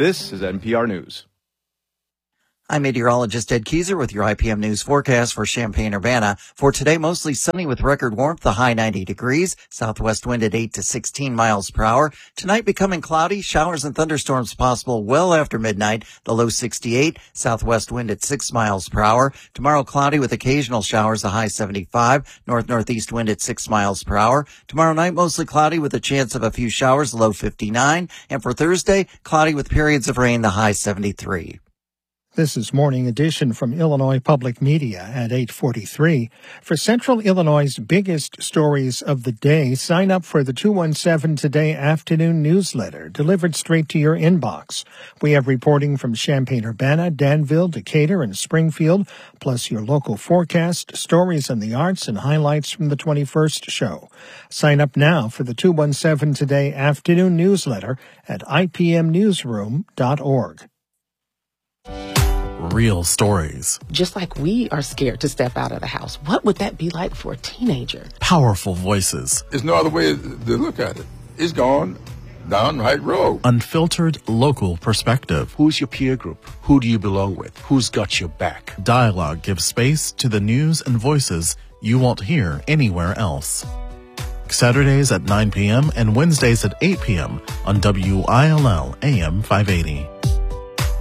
This is NPR News. I'm meteorologist Ed Keyser with your IPM News forecast for Champaign-Urbana. For today, mostly sunny with record warmth, the high 90 degrees, southwest wind at 8 to 16 miles per hour. Tonight becoming cloudy, showers and thunderstorms possible well after midnight, the low 68, southwest wind at 6 miles per hour. Tomorrow cloudy with occasional showers, the high 75, north-northeast wind at 6 miles per hour. Tomorrow night mostly cloudy with a chance of a few showers, the low 59. And for Thursday, cloudy with periods of rain, the high 73. This is Morning Edition from Illinois Public Media at 8:43. For Central Illinois' biggest stories of the day, sign up for the 217 Today afternoon newsletter delivered straight to your inbox. We have reporting from Champaign-Urbana, Danville, Decatur, and Springfield, plus your local forecast, stories in the arts, and highlights from the 21st show. Sign up now for the 217 Today afternoon newsletter at ipmnewsroom.org. Real stories. Just like we are scared to step out of the house. What would that be like for a teenager? Powerful voices. There's no other way to look at it. It's gone down right road. Unfiltered local perspective. Who's your peer group? Who do you belong with? Who's got your back? Dialogue gives space to the news and voices you won't hear anywhere else. Saturdays at 9 p.m. and Wednesdays at 8 p.m. on WILL AM 580.